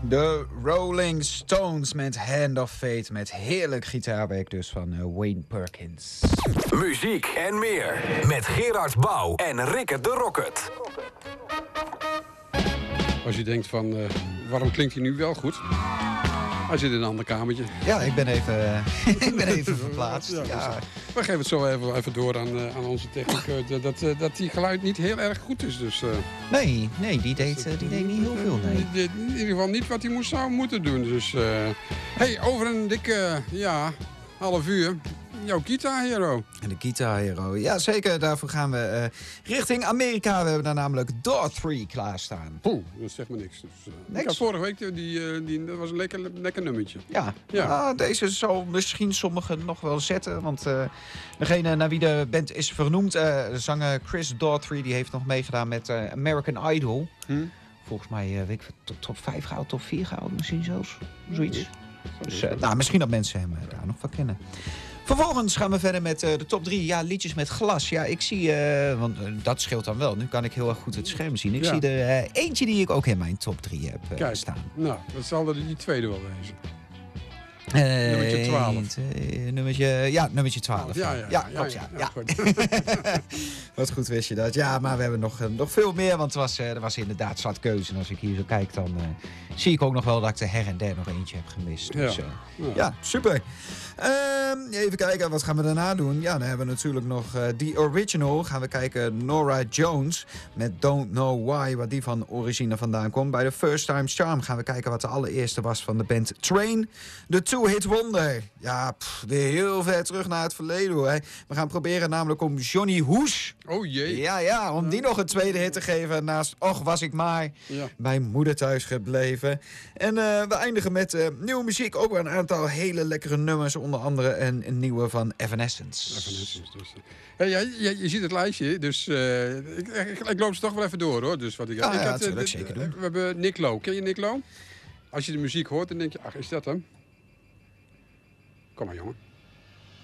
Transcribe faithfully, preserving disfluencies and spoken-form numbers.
De Rolling Stones met Hand of Fate. Met heerlijk gitaarwerk dus van uh, Wayne Perkins. Muziek en meer. Met Gerard Bouw en Rikke de Rocket. Als je denkt van, uh, waarom klinkt hij nu wel goed? Hij zit in een ander kamertje. Ja, ik ben even, uh, ik ben even verplaatst. Ja, ja. We geven het zo even, even door aan, uh, aan onze technicus. Dat, uh, dat die geluid niet heel erg goed is. Dus, uh, nee, nee, die deed, uh, die deed niet heel veel. Nee. Die, in ieder geval niet wat hij moest, zou moeten doen. Dus, uh, hey, over een dikke ja, half uur. Jouw Guitar Hero. En de Guitar Hero. Ja, zeker. Daarvoor gaan we uh, richting Amerika. We hebben daar namelijk Door drie klaarstaan. Poeh, dat zegt me niks. Dus, uh, niks? Ik had vorige week, die, uh, die, dat was een lekker, lekker nummertje. Ja, ja. Ah, deze zal misschien sommigen nog wel zetten. Want uh, degene naar wie de band is vernoemd, uh, de zanger Chris Daughtry, die heeft nog meegedaan met uh, American Idol. Hm? Volgens mij uh, weet ik top, top vijf gehaald, top vier gehaald misschien zelfs. Zoiets. Ja, dus, uh, nou, misschien dat mensen hem uh, daar nog van kennen. Vervolgens gaan we verder met uh, de top drie. Ja, liedjes met glas. Ja, ik zie, uh, want uh, dat scheelt dan wel. Nu kan ik heel erg goed het scherm zien. Ik ja. zie er uh, eentje die ik ook in mijn top drie heb uh, Kijk, staan. Nou, dat zal er die tweede wel wezen. Uh, nummertje twaalf. Uh, nummertje, ja, nummertje twaalf. Ja, ja, ja. ja, ja, klopt, ja, ja. ja, ja. Wat goed wist je dat. Ja, maar we hebben nog, uh, nog veel meer. Want er was, uh, er was inderdaad zat keuze. En als ik hier zo kijk, dan uh, zie ik ook nog wel dat ik er her en der nog eentje heb gemist. Dus, ja. Uh, ja. ja, super. Uh, even kijken, wat gaan we daarna doen? Ja, dan hebben we natuurlijk nog uh, The Original. Gaan we kijken, Norah Jones met Don't Know Why, waar die van origine vandaan komt. Bij de First Time Charm gaan we kijken wat de allereerste was van de band Train. De Two-Hit Wonder. Ja, pff, weer heel ver terug naar het verleden hoor. We gaan proberen namelijk om Johnny Hoes. Oh jee. Ja, ja, om die nog een tweede hit te geven. Naast Och, was ik maar ja. bij moeder thuis gebleven. En uh, we eindigen met uh, nieuwe muziek. Ook een aantal hele lekkere nummers. Onder andere een, een nieuwe van Evanescence. Evanescence dus. Hey, ja, je, je ziet het lijstje, dus uh, ik, ik, ik loop ze toch wel even door hoor. Dus wat ik, Ah, ik ja, had, dat wil ik uh, zeker doen. We hebben Nick Lowe. Ken je Nick Lowe? Als je de muziek hoort, dan denk je, ach, is dat hem? Kom maar jongen.